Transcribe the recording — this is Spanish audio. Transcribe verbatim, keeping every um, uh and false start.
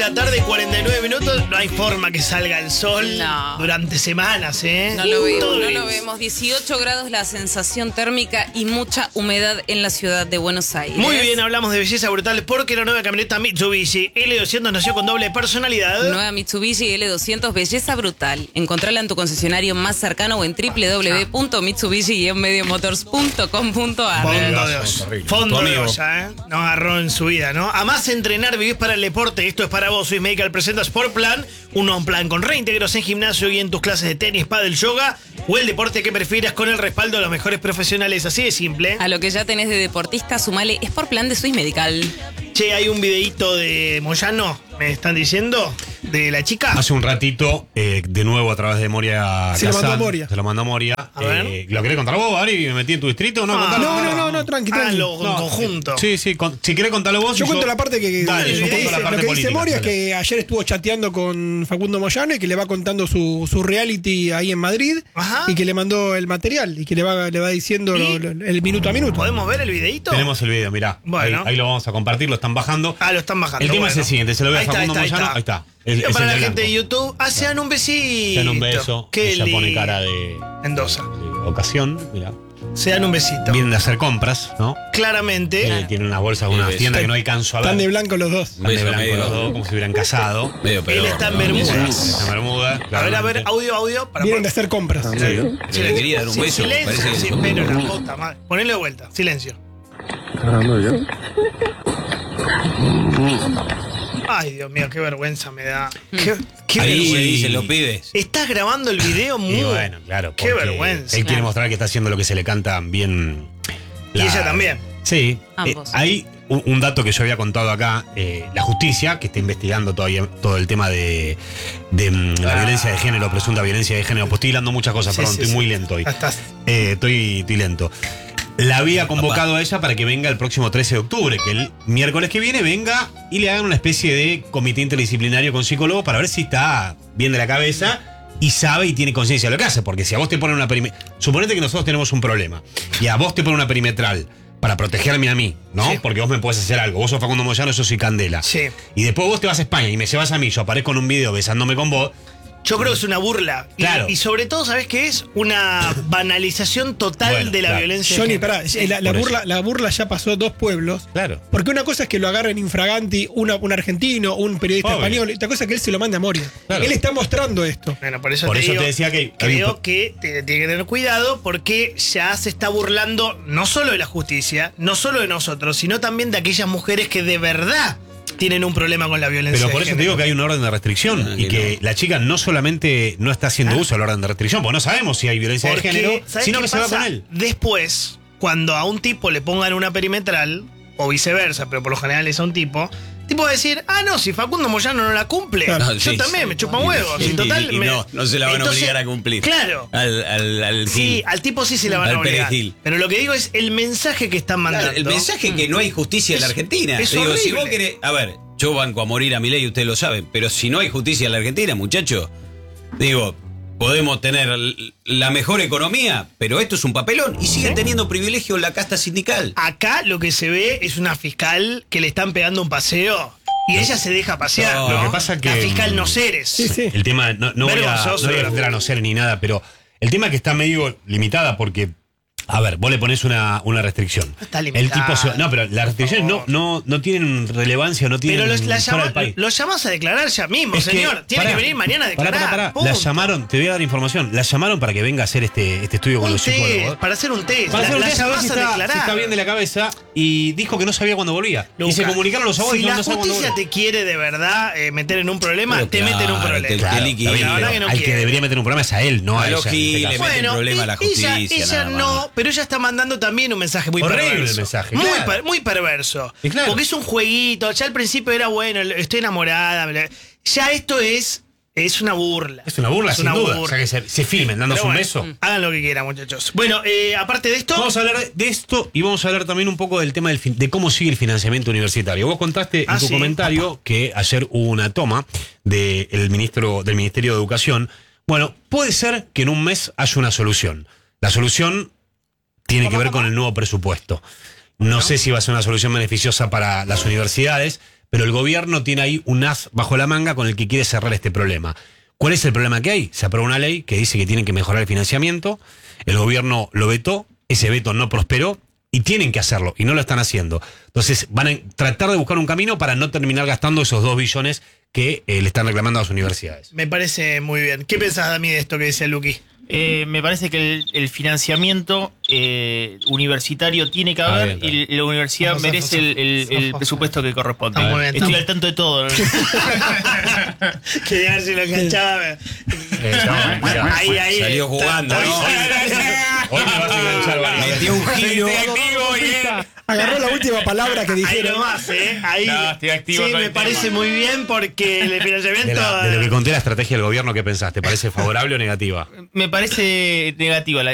la tarde, cuarenta y nueve minutos. No hay forma que salga el sol No. durante semanas, ¿eh? No lo vemos, Todo no gris. lo vemos. dieciocho grados la sensación térmica y mucha humedad en la ciudad de Buenos Aires. Muy bien, hablamos de belleza brutal porque la nueva camioneta Mitsubishi L doscientos nació con doble personalidad. Nueva Mitsubishi L doscientos, belleza brutal. Encontrala en tu concesionario más cercano o en w w w punto mitsubishi guion medio motors punto com punto a r. Fondo de olla. Fondo de olla, ¿eh? No agarró en su vida, ¿no? Además, entrenar, vivís para el deporte. Esto es para vos. Swiss Medical presenta Sport Plan. Un plan con reintegros en gimnasio y en tus clases de tenis, pádel, yoga o el deporte que prefieras con el respaldo de los mejores profesionales. Así de simple. A lo que ya tenés de deportista, sumale Sport Plan de Swiss Medical. Che, hay un videíto de Moyano, me están diciendo, de la chica. Hace un ratito, eh, de nuevo a través de Moria Se lo Kazan, mandó Moria. Se lo mandó Moria. A ver. Eh, ¿Lo querés contar vos, Ari? ¿Me metí en tu distrito? No, Ah, contalo. No, no, no, no, tranqui, tranqui. Háganlo en No, conjunto. Sí, sí, con- si querés contarlo vos. Yo y cuento la parte que, Dale, lo yo que cuento dice, la parte lo que dice política, Moria es dale. que ayer estuvo chateando con Facundo Moyano y que le va contando su, su reality ahí en Madrid. Ajá. Y que le mandó el material y que le va, le va diciendo ¿Y? lo- lo- el minuto a minuto. ¿Podemos ver el videíto? Tenemos el video, mirá. Bueno. Ahí, ahí lo vamos a compartir, lo están bajando. Ah, lo están bajando. El tema bueno. es el siguiente, se lo ve a Ahí está, Facundo ahí está, Moyano. ahí está. Es- es para el la de gente de blanco. YouTube, hacen un besito. Se dan un beso. Qué Ella pone lindo. cara de, Mendoza. de ocasión, mirá. Se dan un besito. Vienen de hacer compras, ¿no? Claramente. Eh, tienen unas bolsas de una Sí, tienda sí. que no alcanzo a ver. Están de blanco los dos. Están de Beso blanco medio. los dos, como si hubieran casado. Medio Él peor, está en ¿no? Bermudas. Está en Bermuda. A ver, a claramente. ver, audio, audio. Para Vienen de hacer compras. ¿En serio? Se le quería dar un Sí, beso. Silencio, Parece que sí, pero la puta madre. Ponelo de vuelta. Silencio. Ay, Dios mío, qué vergüenza me da. Qué, qué Ahí se vergüenza. dicen los pibes. Estás grabando el video muy. Y bueno, claro. Qué porque vergüenza. Él quiere Claro. mostrar que está haciendo lo que se le canta bien. Y ella también. Sí. Ambos. Eh, hay un, un dato que yo había contado acá. eh, la justicia, que está investigando todavía todo el tema de, de, mm, la Ah. violencia de género, presunta violencia de género. Pues estoy hilando muchas cosas, Sí, perdón, sí, estoy sí. muy lento hoy. Ya estás. Eh, estoy, estoy lento. La había convocado a ella para que venga el próximo trece de octubre, que el miércoles que viene venga y le hagan una especie de comité interdisciplinario con psicólogo para ver si está bien de la cabeza y sabe y tiene conciencia de lo que hace. Porque si a vos te ponen una perimetral. Suponete que nosotros tenemos un problema y a vos te ponen una perimetral para protegerme a mí, ¿no? Sí. Porque vos me podés hacer algo. Vos sos Facundo Moyano, yo soy Candela. Sí. Y después vos te vas a España y me llevas a mí, yo aparezco en un video besándome con vos. Yo creo que es una burla. Y, Claro. y sobre todo, ¿sabes qué es? Una banalización total Bueno, de la claro. violencia. de Johnny, género. pará, Sí. la, la por burla, la burla ya pasó dos pueblos. Claro. Porque una cosa es que lo agarren infraganti una, un argentino, un periodista Obvio. español, y otra cosa es que él se lo mande a Moria. Claro. Él está mostrando esto. Bueno, por eso, Por te, eso digo, te decía que- creo que te- tiene que tener cuidado porque ya se está burlando no solo de la justicia, no solo de nosotros, sino también de aquellas mujeres que de verdad tienen un problema con la violencia. Pero por de eso te género. digo que hay un orden de restricción Ah, y que que no. la chica no solamente no está haciendo uso del orden de restricción, porque no sabemos si hay violencia Porque, de género, ¿sabes sino qué que se va pasa? con él. Después, cuando a un tipo le pongan una perimetral, o viceversa, pero por lo general es a un tipo, tipo va a decir, ah, no, si Facundo Moyano no la cumple, Claro. yo Sí, también sí. me chupan huevos. Y- Y, total, y- y me- no, no se la van a Entonces, obligar a cumplir. Claro. Al, al, al Sí, Gil. al tipo sí se la van Al a obligar. perejil. Pero lo que digo es el mensaje que están mandando. Claro, el mensaje es que no hay justicia en la Es- Argentina. es Digo, si horrible. vos querés. A ver, yo banco a morir a mi ley, ustedes lo saben. Pero si no hay justicia en la Argentina, muchachos, digo, podemos tener l- la mejor economía, pero esto es un papelón. Y siguen teniendo privilegio la casta sindical. Acá lo que se ve es una fiscal que le están pegando un paseo y ella se deja pasear. No, ¿no? lo que pasa que- La fiscal Noceres. Sí, sí. El tema, no, no voy a, no Vergonzoso. voy a defender a no ser ni nada, pero el tema es que está medio limitada porque, a ver, vos le pones una, una restricción. Está El limitada, tipo se- No, pero las por restricciones no, favor. no, no tienen relevancia, no tienen Pero los, la fuera llama- del país. los llamas a declarar ya mismo, Es que- señor. Tiene pará, que venir mañana a pará, declarar. pará, pará. punto. La llamaron, te voy a dar información, la llamaron para que venga a hacer este, este estudio con Un los psicólogos. test, para hacer un test. Para la hacer un la test, a ver llamás si a está, declarar. si está bien de la cabeza y dijo que no sabía cuándo volvía. Y se Lucas, comunicaron los abogados si y no, la no sabe cuándo justicia volvía. te quiere de verdad eh, meter en un problema, Pero te mete en un claro, problema. te- Claro, Qué está bien, La verdad pero que no al que quiere. debería meter un problema es a él, no a, A ella. los en este giles, caso. mete en problema a la ella- justicia, Ella, nada no, más. pero ella está mandando también un mensaje muy Horrible perverso. el mensaje, Muy, claro. per- muy perverso. Y claro. Porque es un jueguito. Ya al principio era bueno, estoy enamorada. bla- Ya esto es, es una burla. Es una burla, Es sin una duda. burla. O sea, que se, se filmen dándose Pero un bueno, beso. hagan lo que quieran, muchachos. Bueno, eh, aparte de esto. Vamos a hablar de esto y vamos a hablar también un poco del tema del fin- de cómo sigue el financiamiento universitario. Vos contaste Ah, en tu sí. comentario que ayer hubo una toma del ministro del Ministerio de Educación. Bueno, puede ser que en un mes haya una solución. La solución tiene que ver con el nuevo presupuesto. No sé si va a ser una solución beneficiosa para las universidades, pero el gobierno tiene ahí un as bajo la manga con el que quiere cerrar este problema. ¿Cuál es el problema que hay? Se aprobó una ley que dice que tienen que mejorar el financiamiento, el gobierno lo vetó, ese veto no prosperó y tienen que hacerlo y no lo están haciendo. Entonces van a tratar de buscar un camino para no terminar gastando esos dos billones que eh, le están reclamando a las universidades. Me parece muy bien. ¿Qué pensás, Dami, de esto que dice Luqui? Eh, me parece que el, el financiamiento eh, universitario tiene que haber bien, y la universidad Vamos a merece el, el- el presupuesto que corresponde. Está muy bien, Estoy está- al tanto de todo. Quería ver si lo enganchaba. Eh, no, mira, Ahí, ahí. Salió está- jugando, está- ¿no? hoy me vas a enganchar, Valeria. Metió un giro. Agarró la última palabra que Ahí dijeron. nomás, ¿eh? Ahí. No, estoy activo sí, con me el parece tema. muy bien porque el financiamiento. De, la- de lo que conté la estrategia del gobierno, ¿qué pensás? ¿Te parece favorable o negativa? Me parece negativa la,